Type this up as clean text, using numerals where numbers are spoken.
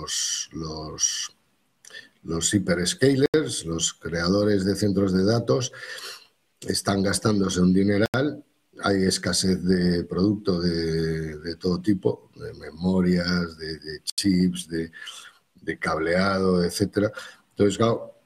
los hyperscalers, los creadores de centros de datos, están gastándose un dineral. Hay escasez de producto de todo tipo, de memorias, de chips, de cableado, etcétera. Entonces, claro,